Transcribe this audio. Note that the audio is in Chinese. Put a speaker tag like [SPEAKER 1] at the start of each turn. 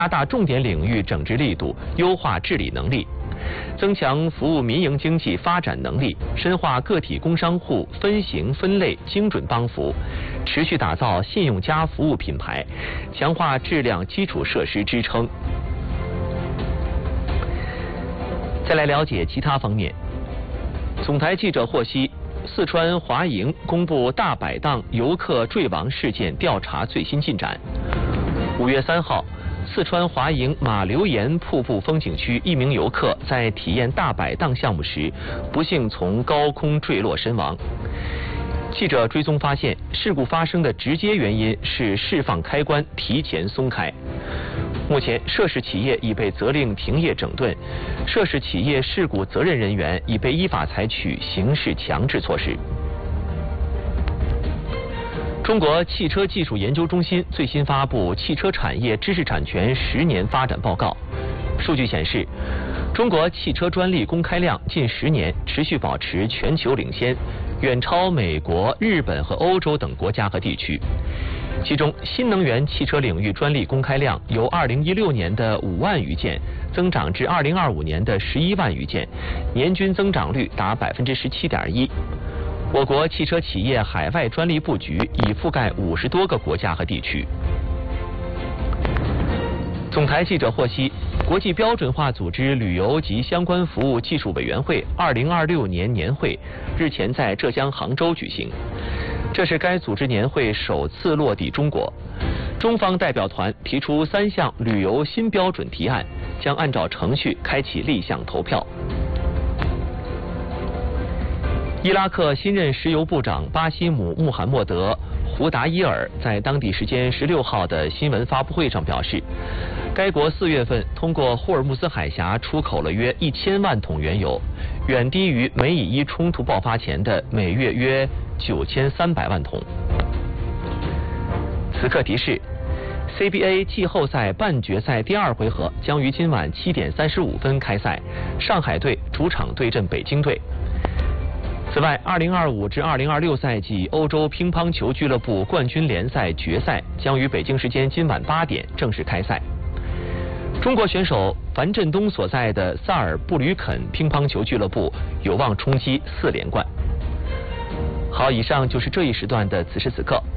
[SPEAKER 1] 加大重点领域整治力度，优化治理能力，增强服务民营经济发展能力，深化个体工商户分型分类精准帮扶，持续打造信用加服务品牌，强化质量基础设施支撑。再来了解其他方面。总台记者获悉，四川华营公布大摆档游客坠亡事件调查最新进展。5月3号，四川华营马留岩瀑布风景区一名游客在体验大摆档项目时，不幸从高空坠落身亡。记者追踪发现，事故发生的直接原因是释放开关提前松开。目前，涉事企业已被责令停业整顿，涉事企业事故责任人员已被依法采取刑事强制措施。中国汽车技术研究中心最新发布汽车产业知识产权10年发展报告。数据显示，中国汽车专利公开量近10年持续保持全球领先，远超美国、日本和欧洲等国家和地区。其中，新能源汽车领域专利公开量由2016年的5万余件增长至2025年的11万余件，年均增长率达17.1%。我国汽车企业海外专利布局已覆盖50多个国家和地区。总台记者获悉，国际标准化组织旅游及相关服务技术委员会2026年年会日前在浙江杭州举行，这是该组织年会首次落地中国。中方代表团提出3项旅游新标准提案，将按照程序开启立项投票。伊拉克新任石油部长巴西姆·穆罕默德·胡达伊尔在当地时间16号的新闻发布会上表示，该国4月份通过霍尔木兹海峡出口了约1000万桶原油，远低于美以伊冲突爆发前的每月约9300万桶。此刻提示 ，CBA 季后赛半决赛第2回合将于今晚7点35分开赛，上海队主场对阵北京队。此外，2025至2026赛季欧洲乒乓球俱乐部冠军联赛决赛将于北京时间今晚8点正式开赛。中国选手樊振东所在的萨尔布吕肯乒乓球俱乐部有望冲击4连冠。好，以上就是这一时段的此时此刻。